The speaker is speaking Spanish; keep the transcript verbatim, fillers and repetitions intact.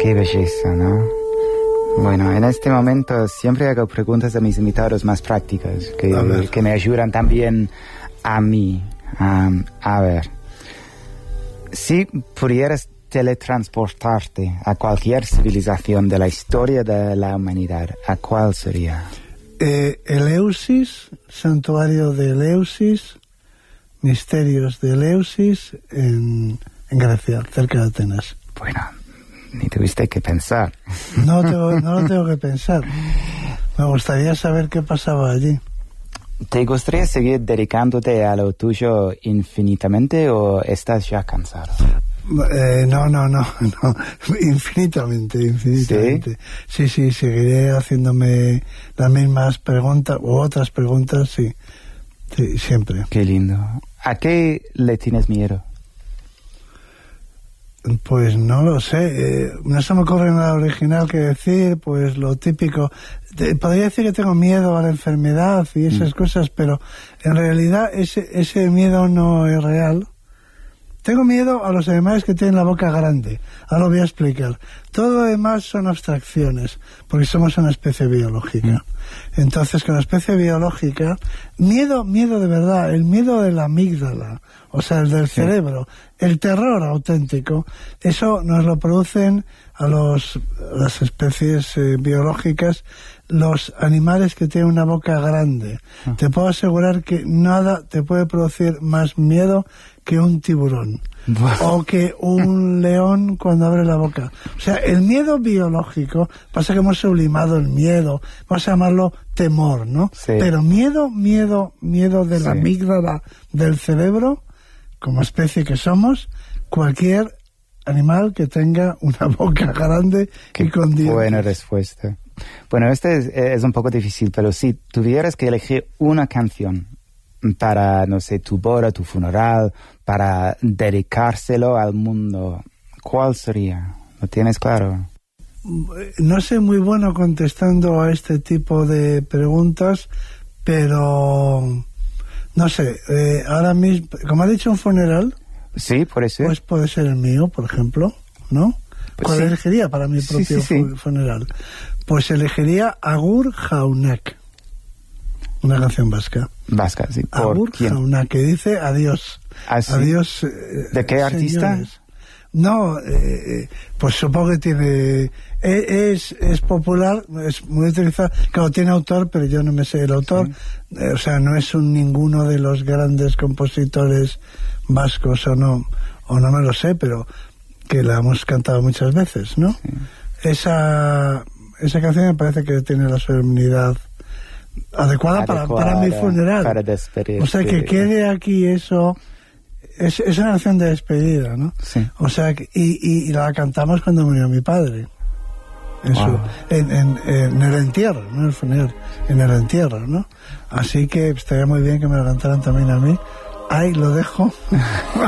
Qué belleza, ¿no? Bueno, en este momento siempre hago preguntas a mis invitados más prácticas, que, que me ayudan también a mí. Um, a ver, si pudieras teletransportarte a cualquier civilización de la historia de la humanidad, ¿a cuál sería? Eh, Eleusis, santuario de Eleusis, misterios de Eleusis en, en Grecia, cerca de Atenas. Bueno, ni tuviste que pensar. No, tengo, no lo tengo que pensar. Me gustaría saber qué pasaba allí. ¿Te gustaría seguir dedicándote a lo tuyo infinitamente o estás ya cansado? Eh, no, no, no, no, infinitamente, infinitamente. Sí, sí, sí, seguiré haciéndome las mismas preguntas u otras preguntas, sí, sí, siempre. Qué lindo. ¿A qué le tienes miedo? Pues no lo sé, eh, no se me ocurre nada original que decir, pues lo típico. Te, podría decir que tengo miedo a la enfermedad y esas mm. cosas, pero en realidad ese, ese miedo no es real. Tengo miedo a los animales que tienen la boca grande. Ahora lo voy a explicar. Todo lo demás son abstracciones, porque somos una especie biológica. Mm. Entonces, con la especie biológica, miedo, miedo de verdad, el miedo de la amígdala, o sea, el del sí. cerebro, el terror auténtico, eso nos lo producen a los, las especies eh, biológicas, los animales que tienen una boca grande. Ah. Te puedo asegurar que nada te puede producir más miedo que un tiburón o que un león cuando abre la boca. O sea, el miedo biológico, pasa que hemos sublimado el miedo, vamos a llamarlo temor, ¿no? Sí. Pero miedo, miedo, miedo de la sí. amígdala del cerebro, como especie que somos, cualquier animal que tenga una boca grande y con dientes. Buena respuesta. Bueno, este es, es un poco difícil, pero si tuvieras que elegir una canción para, no sé, tu boda, tu funeral, para dedicárselo al mundo, ¿cuál sería? ¿Lo tienes claro? No soy muy bueno contestando a este tipo de preguntas, pero no sé, eh, ahora mismo, como ha dicho un funeral, sí, puede ser. Pues puede ser el mío, por ejemplo, ¿no? Pues ¿cuál sí. elegiría para mi propio sí, sí, sí. funeral? Pues elegiría Agur Jaunak, una canción vasca. Vasca, sí. ¿Por Agur quién? Jaunak, que dice adiós. ¿Ah, sí? Adiós. Eh, ¿De qué artista? Señores. No, eh, pues supongo que tiene... Es, es popular, es muy utilizado. Claro, tiene autor, pero yo no me sé el autor. Sí. Eh, o sea, no es un ninguno de los grandes compositores vascos, o no, o no me lo sé, pero que la hemos cantado muchas veces, ¿no? Sí. Esa, esa canción me parece que tiene la solemnidad adecuada, adecuada para, para mi funeral. Para despedirte. O sea, que quede aquí eso... Es, es una canción de despedida, ¿no? Sí. O sea, y, y, y la cantamos cuando murió mi padre. Eso, wow. en, en, en el entierro, no en el funeral, en el entierro, ¿no? Así que estaría muy bien que me la cantaran también a mí. Ahí lo dejo.